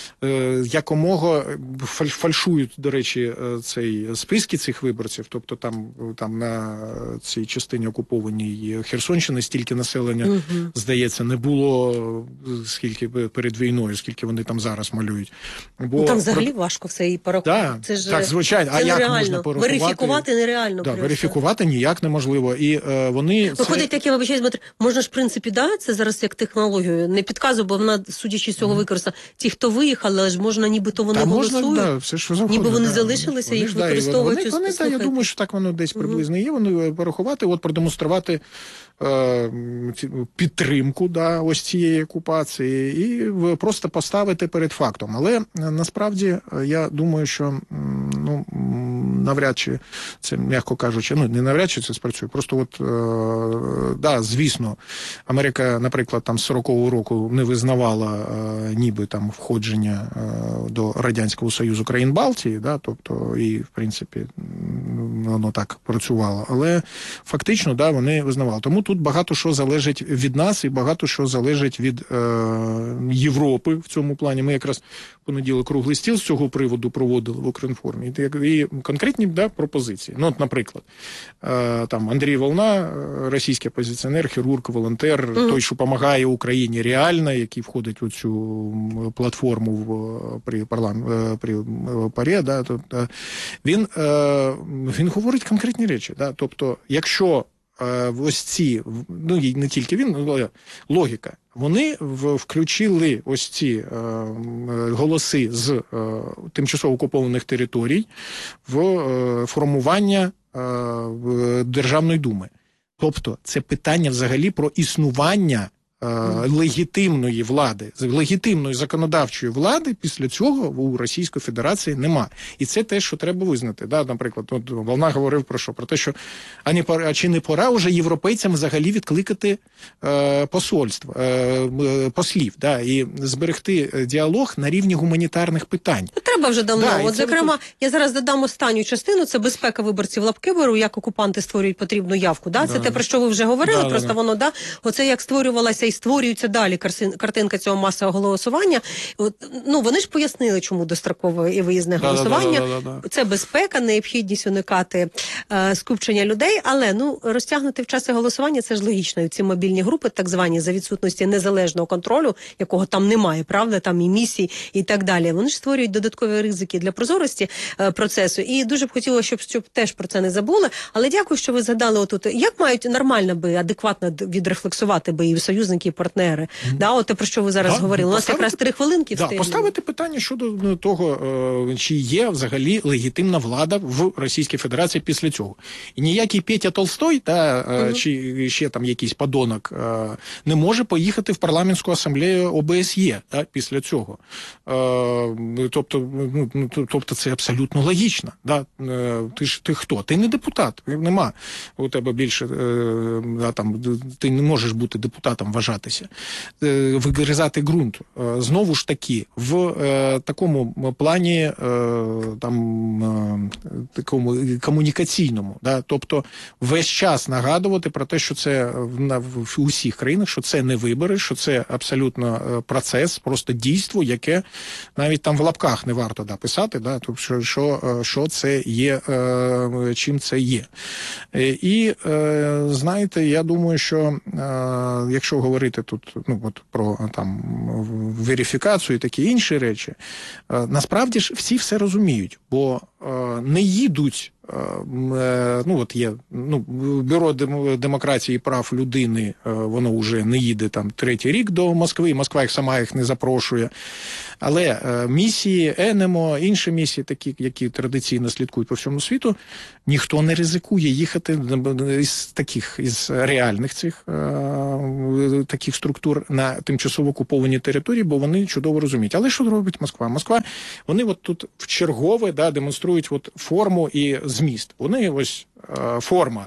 якомога фальшують, до речі, цей списки цих виборців, тобто там, там на цій частині окупованій Херсонщини стільки населення, угу. здається, не було скільки перед війною, скільки вони там зараз малюють. Бо ну, там взагалі важко все і порахувати. Да, це ж, так, звичайно. Це а нереально. Як можна порахувати? Верифікувати нереально. Да, верифікувати ніяк неможливо. І е, вони... Виходить, це... як я вибачаюсь, Дмитро, можна ж, в принципі, да, це зараз як технологію, не підказую, бо вона, судячи з цього, mm. використана. Ті, хто виїхали, але ж можна, нібито вони Та голосують, можна, да, все, що завгодно, ніби вони да. залишилися, вони, їх да, використовують. Вони, вони, вони, я думаю, що так воно десь приблизно mm. є. Вони порахувати, от продемонструвати е, підтримку, да, ось цієї окупації, і просто поставити перед фактом. Але насправді я думаю, що ну, навряд чи це, м'яко кажучи, ну не навряд чи це спрацює. Просто от, е, да, звісно, Америка, наприклад, там з сорокового року не визнавала е, ніби там входження е, до Радянського Союзу країн Балтії, да, тобто і, в принципі, воно так працювало. Але фактично, да, вони визнавали. Тому тут багато що залежить від нас і багато що залежить від е, Європи в цьому плані. Ми якраз в понеділок круглий стіл з цього приводу проводили в Укрінформі. І, і конкретні, да, пропозиції. Ну, от, наприклад, е, там Андрій Волна, російський опозиціонер, хірург, волонтер, mm. той, що допомагає Україні реально, який входить у цю платформу в, при парламенті, при ПАРЄ, да, то, да, він, е, він говорить конкретні речі. Да, тобто, якщо ось ці, ну і не тільки він, логіка. Вони включили ось ці е, голоси з е, тимчасово окупованих територій в е, формування е, Державної думи. Тобто це питання взагалі про існування легітимної влади, легітимної законодавчої влади після цього у Російської Федерації нема. І це те, що треба визнати. Да, наприклад, от Волна говорив про що? Про те, що а, не пора, а чи не пора вже європейцям взагалі відкликати е, посольство, е, послів, да, і зберегти діалог на рівні гуманітарних питань. Треба вже давно. Да, от, це... зокрема, я зараз додам останню частину, це безпека виборців лапки беру, як окупанти створюють потрібну явку. Да? Це да. те, про що ви вже говорили, да, просто да. воно, да, оце як створювалася і створюється далі картинка цього масового голосування. От, ну, вони ж пояснили, чому дострокове і виїзне да, голосування. Да, да, да, да. Це безпека, необхідність уникати е, скупчення людей, але ну, розтягнути в часи голосування, це ж логічно. Ці мобільні групи, так звані, за відсутності незалежного контролю, якого там немає, правда, там і місій і так далі. Вони ж створюють додаткові ризики для прозорості е, процесу. І дуже б хотіла, щоб, щоб теж про це не забули. Але дякую, що ви згадали отут. Як мають нормально би, адекватно відрефлексувати би і союзники, і партнери? Mm. Да, от те, про що ви зараз да, говорили. У нас якраз три хвилинки да, поставити питання щодо того, чи є взагалі легітимна влада в Російській Федерації після цього. І ніякий Петя Толстой, та, mm-hmm. чи ще там якийсь подонок, не може поїхати в парламентську асамблею О Б С Є та, після цього. Тобто, ну, тобто це абсолютно логічно. Да? Ти ж ти хто? Ти не депутат. Нема у тебе більше, да, там, ти не можеш бути депутатом, вважати вважатися, вигризати ґрунт. Знову ж таки, в такому плані там такому комунікаційному, да, тобто весь час нагадувати про те, що це в усіх країнах, що це не вибори, що це абсолютно процес, просто дійство, яке навіть там в лапках не варто да, писати, да, тобто, що, що, що це є, чим це є. І, знаєте, я думаю, що якщо говорити тут ну, от, про там, верифікацію і такі інші речі, насправді ж всі все розуміють, бо не їдуть, ну от є, ну, Бюро демократії і прав людини, воно вже не їде там третій рік до Москви, Москва їх сама їх не запрошує, але місії ЕНЕМО, інші місії, такі, які традиційно слідкують по всьому світу, ніхто не ризикує їхати із таких, із реальних цих таких структур на тимчасово окуповані території, бо вони чудово розуміють. Але що робить Москва? Москва, вони от тут в чергове да, демонструють от форму і зміст. Вони ось форма.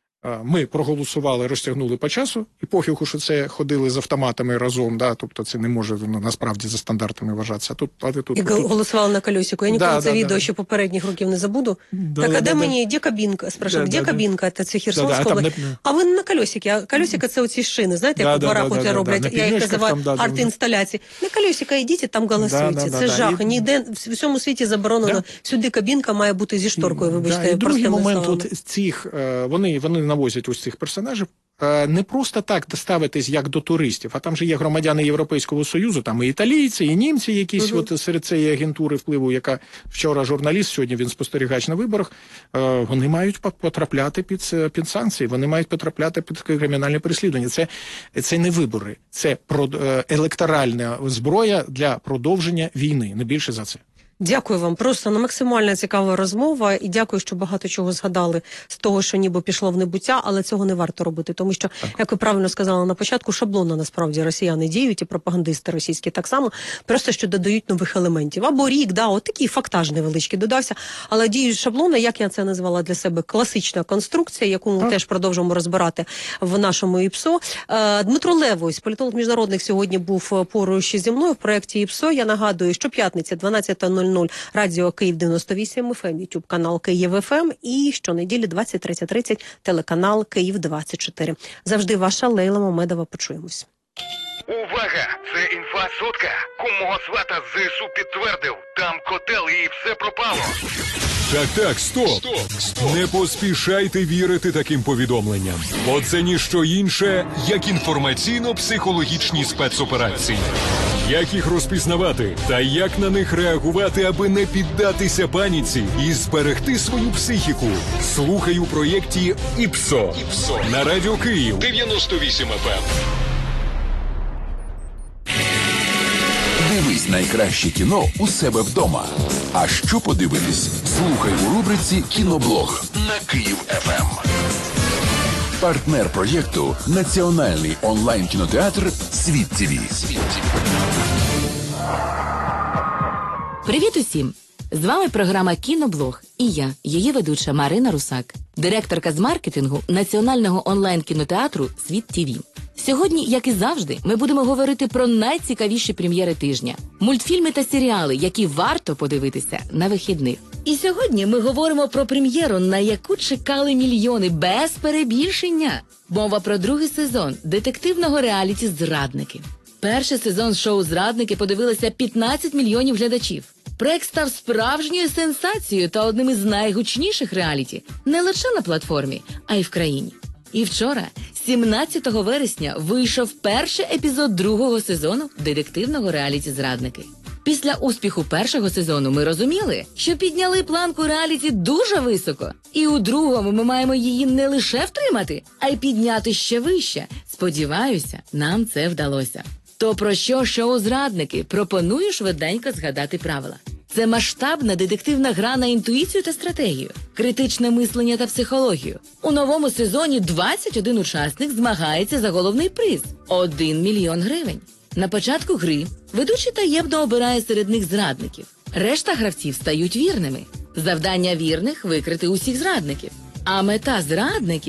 Ми проголосували, розтягнули по часу, і похилку, що це ходили з автоматами разом, да, тобто це не може ну, насправді за стандартами вважатися. Тут, а тут, і тут... голосували на колесику. Я ніколи да, це да, відео, да. що попередніх років не забуду. Да, так, да, а де да, мені, де кабінка? Спрашиваю, да, де да, кабінка? Да, це Херсонська да, область. Не... А ви на колесику. А колесика це оці шини, знаєте, як да, у дворах да, да, роблять. Да, да, я їх називаю да, арт-інсталяції. На колесика йдіть, там голосуйте. Да, да, це да, жах. Да, ніде в всьому світі заборонено. Да. Сюди кабінка має бути зі шторкою, вибачте. Да, і другий момент, от цих, вони, вони навозять ось цих персонажів, не просто так ставитись як до туристів, а там же є громадяни Європейського Союзу, там і італійці, і німці якісь, угу. от серед цієї агентури впливу, яка вчора журналіст, сьогодні він спостерігач на виборах, вони мають потрапляти під, під санкції, вони мають потрапляти під кримінальне переслідування. Це, це не вибори, це електоральна зброя для продовження війни, не більше за це. Дякую вам. Просто на максимально цікава розмова. І дякую, що багато чого згадали з того, що ніби пішло в небуття, але цього не варто робити. Тому що, так. як ви правильно сказали на початку, шаблонно насправді росіяни діють, і пропагандисти російські так само, просто що додають нових елементів. Або рік, да, от такий фактаж невеличкий додався, але діють шаблони, як я це назвала для себе, класична конструкція, яку ми так. теж продовжуємо розбирати в нашому ІПСО. Дмитро Левось, політолог міжнародних, сьогодні був поруч зі мною в проєкті ІПСО. Я нагадую, що п'ятниця, дванадцята нуль нуль, радіо Київ дев'яносто вісім еф ем, ютуб канал Київ еф ем і щонеділі двадцять третя тридцять телеканал Київ двадцять чотири. Завжди ваша Лейла Мамедова. Почуємось. Увага! Це інфа-сотка. Кумого свата ЗСУ підтвердив. Там котел і все пропало. Так, так, стоп. стоп, стоп. Не поспішайте вірити таким повідомленням. Бо це ніщо інше, як інформаційно-психологічні спецоперації. Як їх розпізнавати та як на них реагувати, аби не піддатися паніці і зберегти свою психіку? Слухай у проєкті ІПСО, ІПСО. На радіо Київ дев'яносто вісім еф ем. Дивись найкраще кіно у себе вдома. А що подивитись? Слухай у рубриці «Кіноблог» на Київ еф ем. Партнер проєкту – національний онлайн-кінотеатр «Світ ТІВІ». Привіт усім! З вами програма «Кіноблог» і я, її ведуча Марина Русак, директорка з маркетингу національного онлайн-кінотеатру «Світ ТІВІ». Сьогодні, як і завжди, ми будемо говорити про найцікавіші прем'єри тижня, мультфільми та серіали, які варто подивитися на вихідних. І сьогодні ми говоримо про прем'єру, на яку чекали мільйони, без перебільшення. Мова про другий сезон детективного реаліті «Зрадники». Перший сезон шоу «Зрадники» подивилося п'ятнадцять мільйонів глядачів. Проект став справжньою сенсацією та одним із найгучніших реаліті не лише на платформі, а й в країні. І вчора, сімнадцятого вересня, вийшов перший епізод другого сезону детективного реаліті «Зрадники». Після успіху першого сезону ми розуміли, що підняли планку реаліті дуже високо. І у другому ми маємо її не лише втримати, а й підняти ще вище. Сподіваюся, нам це вдалося. То про що шоу «Зрадники»? Пропоную швиденько згадати правила. Це масштабна детективна гра на інтуїцію та стратегію, критичне мислення та психологію. У новому сезоні двадцять один учасник змагається за головний приз – один мільйон гривень. На початку гри ведучий таємно обирає серед них зрадників. Решта гравців стають вірними. Завдання вірних – викрити усіх зрадників. А мета зрадників –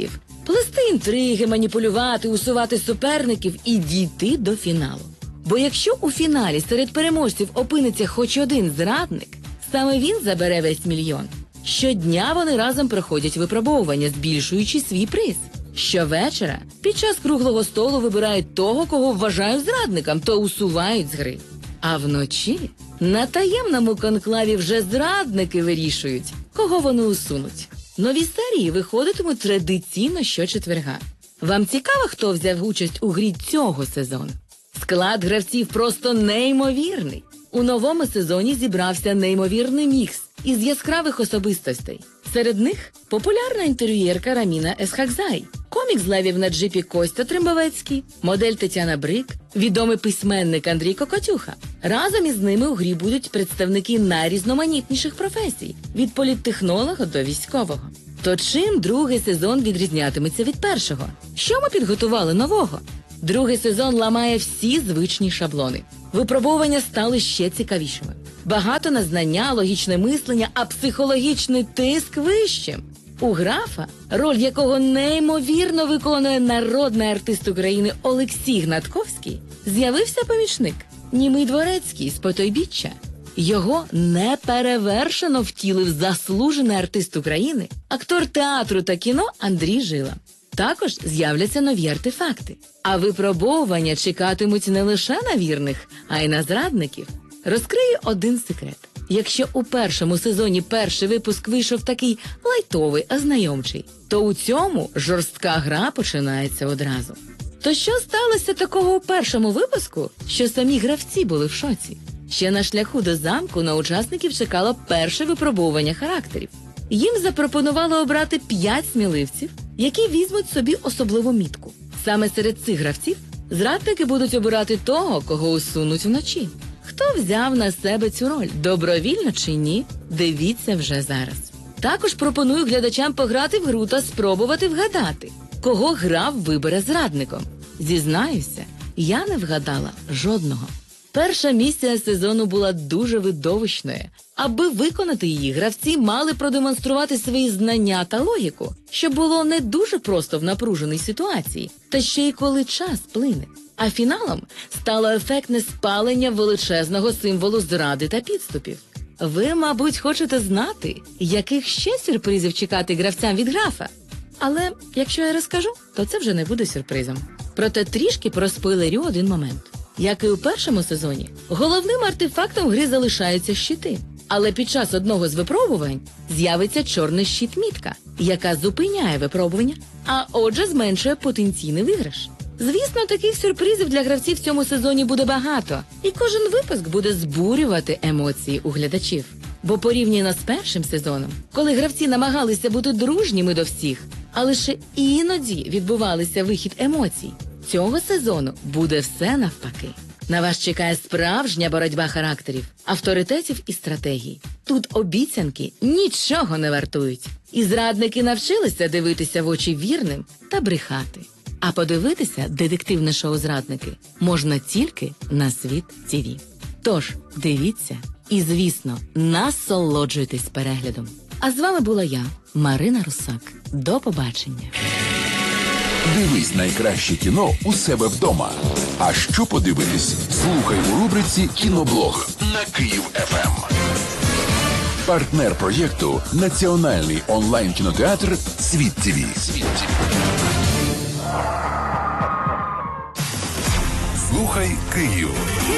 Плести інтриги, маніпулювати, усувати суперників і дійти до фіналу. Бо якщо у фіналі серед переможців опиниться хоч один зрадник, саме він забере весь мільйон. Щодня вони разом проходять випробовування, збільшуючи свій приз. Щовечора під час круглого столу вибирають того, кого вважають зрадником, то усувають з гри. А вночі на таємному конклаві вже зрадники вирішують, кого вони усунуть. Нові серії виходитимуть традиційно щочетверга. Вам цікаво, хто взяв участь у грі цього сезону? Склад гравців просто неймовірний. У новому сезоні зібрався неймовірний мікс із яскравих особистостей. Серед них популярна інтерв'єрка Раміна Есхакзай, комік з левів на джипі Костя Трембовецький, модель Тетяна Брик, відомий письменник Андрій Кокотюха. Разом із ними у грі будуть представники найрізноманітніших професій – від політтехнолога до військового. То чим другий сезон відрізнятиметься від першого? Що ми підготували нового? Другий сезон ламає всі звичні шаблони. Випробування стали ще цікавішими. Багато на знання, логічне мислення, а психологічний тиск вищим. У графа, роль якого неймовірно виконує народний артист України Олексій Гнатковський, з'явився помічник – німий Дворецький з Потойбіччя. Його неперевершено втілив заслужений артист України, актор театру та кіно Андрій Жила. Також з'являться нові артефакти. А випробовування чекатимуть не лише на вірних, а й на зрадників. Розкрию один секрет. Якщо у першому сезоні перший випуск вийшов такий лайтовий, ознайомчий, то у цьому жорстка гра починається одразу. То що сталося такого у першому випуску, що самі гравці були в шоці? Ще на шляху до замку на учасників чекало перше випробовування характерів. Їм запропонували обрати п'ять сміливців, які візьмуть собі особливу мітку. Саме серед цих гравців зрадники будуть обирати того, кого усунуть вночі. Хто взяв на себе цю роль, добровільно чи ні, дивіться вже зараз. Також пропоную глядачам пограти в гру та спробувати вгадати, кого гра вибере зрадником. Зізнаюся, я не вгадала жодного. Перша місія сезону була дуже видовищною. Аби виконати її, гравці мали продемонструвати свої знання та логіку, що було не дуже просто в напруженій ситуації, та ще й коли час плине. А фіналом стало ефектне спалення величезного символу зради та підступів. Ви, мабуть, хочете знати, яких ще сюрпризів чекати гравцям від графа? Але якщо я розкажу, то це вже не буде сюрпризом. Проте трішки проспойлерю один момент. Як і у першому сезоні, головним артефактом гри залишаються щити. Але під час одного з випробувань з'явиться чорний щит-мітка, яка зупиняє випробування, а отже зменшує потенційний виграш. Звісно, таких сюрпризів для гравців в цьому сезоні буде багато, і кожен випуск буде збурювати емоції у глядачів. Бо порівняно з першим сезоном, коли гравці намагалися бути дружніми до всіх, а лише іноді відбувалися вихід емоцій, цього сезону буде все навпаки. На вас чекає справжня боротьба характерів, авторитетів і стратегій. Тут обіцянки нічого не вартують. І зрадники навчилися дивитися в очі вірним та брехати. А подивитися детективне шоу «Зрадники» можна тільки на Світ ТІВІ. Тож, дивіться і, звісно, насолоджуйтесь переглядом. А з вами була я, Марина Русак. До побачення. Дивись найкраще кіно у себе вдома. А що подивитись? Слухай у рубриці «Кіноблог» на Київ еф ем. Партнер проєкту – національний онлайн-кінотеатр «Світ ТІВІ». Слухай Київ.